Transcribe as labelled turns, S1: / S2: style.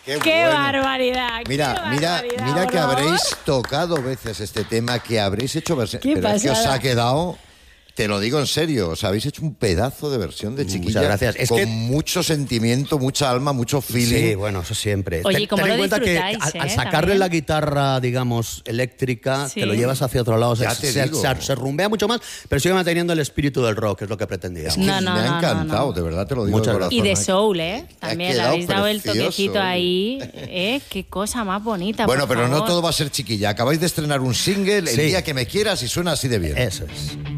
S1: ¡Qué barbaridad!
S2: Mira que habréis tocado veces este tema, que habréis hecho versión.
S1: Pero
S2: es que os ha quedado... Te lo digo en serio, os habéis hecho un pedazo de versión de Chiquilla.
S3: Muchas gracias.
S2: Con mucho sentimiento, mucha alma, mucho feeling.
S3: Sí, bueno, eso siempre.
S1: Oye, ¿cómo lo disfrutáis?
S3: Al sacarle la guitarra, digamos, eléctrica, te lo llevas hacia otro lado. Se rumbea mucho más, pero sigue manteniendo el espíritu del rock, que es lo que pretendía.
S2: Es que me ha encantado, de verdad te lo digo.
S3: Muchas
S2: de corazón.
S1: Y de soul, También le habéis dado el toquecito ahí. Qué cosa más bonita.
S2: Bueno, pero no todo va a ser Chiquilla. Acabáis de estrenar un single, El día que me quieras, y suena así de bien.
S3: Eso es.